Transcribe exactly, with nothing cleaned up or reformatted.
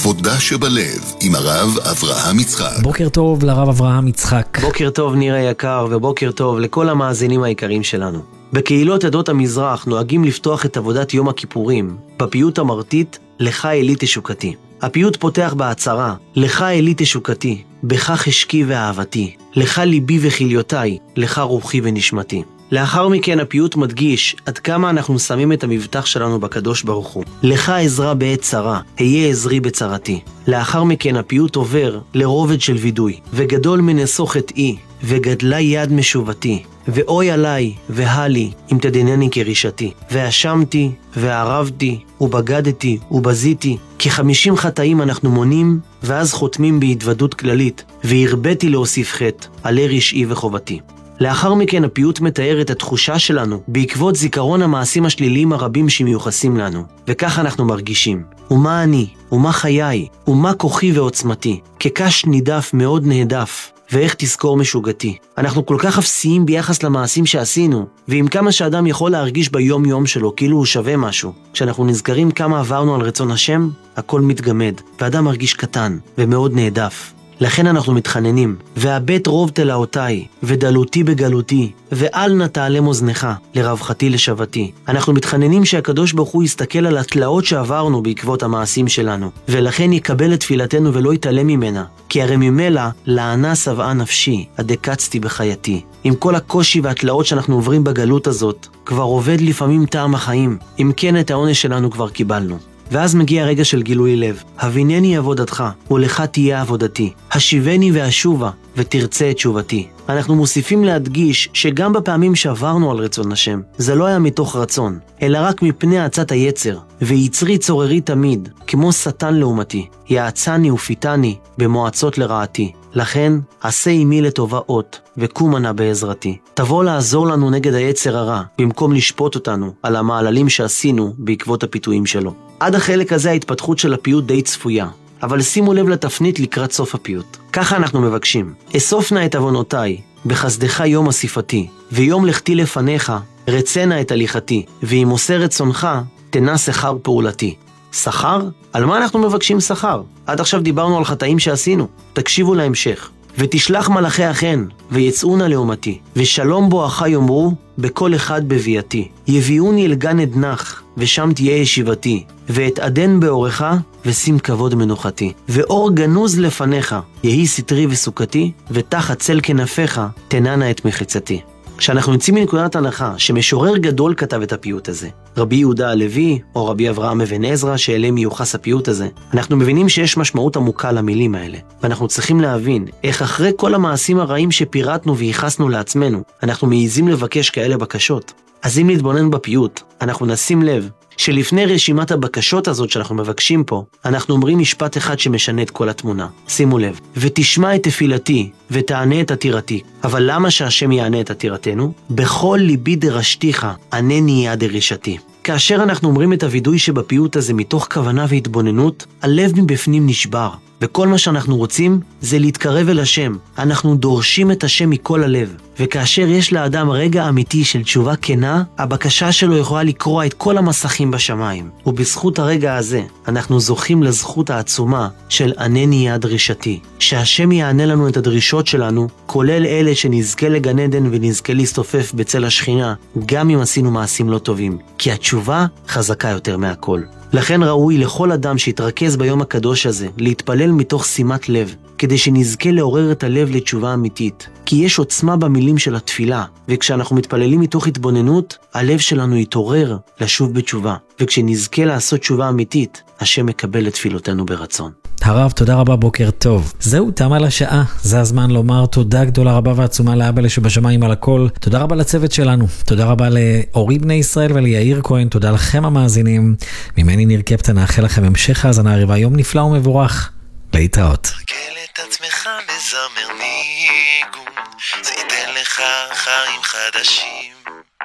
עבודה שבלב עם הרב אברהם יצחק. בוקר טוב לרב אברהם יצחק. בוקר טוב ניר היקר, ובוקר טוב לכל המאזינים היקרים שלנו. בקהילות עדות המזרח נוהגים לפתוח את עבודת יום הכיפורים בפיוט המרתית לך אלי תשוקתי. הפיוט פותח בהצהרה, לך אלי תשוקתי, בך חשקי ואהבתי, לך ליבי וחיליותי, לך רוחי ונשמתי. לאחר מכן הפיוט מדגיש עד כמה אנחנו שמים את המבטח שלנו בקדוש ברוך הוא. לך עזרה בעת צרה, היה עזרי בצרתי. לאחר מכן הפיוט עובר לרובד של וידוי, וגדול מנשוא חטאי, וגדלה יד משובתי, ואוי עליי והלי אם תדינני כרישתי. ואשמתי וערבתי ובגדתי ובזיתי, כחמישים חטאים אנחנו מונים, ואז חותמים בהתוודות כללית, והרבתי להוסיף חטא, עלי רשעי וחובתי. לאחר מכן הפיוט מתאר את התחושה שלנו בעקבות זיכרון המעשים השליליים הרבים שמיוחסים לנו, וכך אנחנו מרגישים. ומה אני, ומה חיי, ומה כוחי ועוצמתי, כקש נידף מאוד נהדף, ואיך תזכור משוגתי. אנחנו כל כך אפסיים ביחס למעשים שעשינו, ועם כמה שאדם יכול להרגיש ביום יום שלו כאילו הוא שווה משהו. כשאנחנו נזכרים כמה עברנו על רצון השם, הכל מתגמד, ואדם מרגיש קטן ומאוד נהדף. לכן אנחנו מתחננים, והבט רוב תלאותיי, ודלותי בגלותי, ואל נא תעלם אוזנך, לרווחתי לשבתי. אנחנו מתחננים שהקדוש ברוך הוא יסתכל על התלאות שעברנו בעקבות המעשים שלנו, ולכן יקבל את תפילתנו ולא יתעלם ממנה, כי הרי ממילא לענה שבעה נפשי, הדקצתי בחייתי. עם כל הקושי והתלאות שאנחנו עוברים בגלות הזאת, כבר עובד לפעמים טעם החיים, אם כן את העונש שלנו כבר קיבלנו. ואז מגיע רגע של גילוי לב. הבינני עבודתך, ולך תהיה עבודתי. השיבני ואשובה, ותרצה את תשובתי. אנחנו מוסיפים להדגיש שגם בפעמים שעברנו על רצון השם, זה לא היה מתוך רצון, אלא רק מפני עצת היצר. ויצרי צוררי תמיד, כמו שטן לעומתי. יעצני ופיתני במועצות לרעתי. לכן, עשה עמי לטובה אות, וקום נא בעזרתי. תבוא לעזור לנו נגד היצר הרע, במקום לשפוט אותנו על המעללים שעשינו בעקבות הפיתויים שלו. עד החלק הזה ההתפתחות של הפיוט די צפויה, אבל שימו לב לתפנית לקראת סוף הפיוט. ככה אנחנו מבקשים, אסוף נא את עוונותיי, בחסדך יום אסיפתי, ויום לכתי לפניך, רצנה את הליכתי, ואם עושה רצונך, תנה שכר פעולתי. שכר? על מה אנחנו מבקשים שכר? עד עכשיו דיברנו על חטאים שעשינו. תקשיבו להמשך. ותשלח מלאכי החן, ויצאו נא לעומתי, ושלום בואכה יאמרו, בכל אחד בביאתי. יביאוני אל גן עדנך, ושם תהיה ישיבתי, ואת עדן באורך, ושים כבוד מנוחתי. ואור גנוז לפניך, יהי סתרי וסוכתי, ותחת צל כנפיך, תננה את מחיצתי. כשאנחנו יוצאים מנקודת הנחה שמשורר גדול כתב את הפיוט הזה, רבי יהודה הלוי או רבי אברהם אבן עזרא שאליהם מיוחס הפיוט הזה, אנחנו מבינים שיש משמעות עמוקה למילים האלה, ואנחנו צריכים להבין איך אחרי כל המעשים הרעים שפירטנו וייחסנו לעצמנו, אנחנו מעיזים לבקש כאלה בקשות. אז אם נתבונן בפיוט, אנחנו נשים לב שלפני רשימת הבקשות הזאת שאנחנו מבקשים פה, אנחנו אומרים משפט אחד שמשנה את כל התמונה. שימו לב, ותשמע את תפילתי ותענה את עתירתי. אבל למה שהשם יענה את עתירתנו? בכל ליבי דרשתיך, ענני יד דרישתי. כאשר אנחנו אומרים את הוידוי שבפיוט הזה מתוך כוונה והתבוננות, הלב מבפנים נשבר. וכל מה שאנחנו רוצים זה להתקרב אל השם. אנחנו דורשים את השם מכל הלב. וכאשר יש לאדם רגע אמיתי של תשובה כנה, הבקשה שלו יכולה לקרוע את כל המסכים בשמיים. ובזכות הרגע הזה, אנחנו זוכים לזכות העצומה של ענני יד דרישתי. שהשם יענה לנו את הדרישות שלנו, כולל אלה שנזכה לגן עדן ונזכה להסתופף בצל השכינה, גם אם עשינו מעשים לא טובים. כי התשובה חזקה יותר מהכל. לכן ראוי לכל אדם שיתרכז ביום הקדוש הזה להתפלל מתוך שימת לב, כדי שנזכה לעורר את הלב לתשובה אמיתית. כי יש עוצמה במילים של התפילה, וכשאנחנו מתפללים מתוך התבוננות, הלב שלנו יתעורר לשוב בתשובה. וכשנזכה לעשות תשובה אמיתית, השם מקבל את תפילותינו ברצון. הרב, תודה רבה, בוקר טוב. זהו, תם על השעה. זה הזמן לומר תודה גדולה רבה ועצומה לאבא שבשמיים על הכל. תודה רבה לצוות שלנו. תודה רבה לאורי בני ישראל וליאיר כהן. תודה לכם המאזינים. ממני ניר קפטן, נאחל לכם המשך האזנה ערבה, יום נפלא ומבורך. להתראות. תקל את עצמך מזמר ניגון, זה ייתן לך חיים חדשים.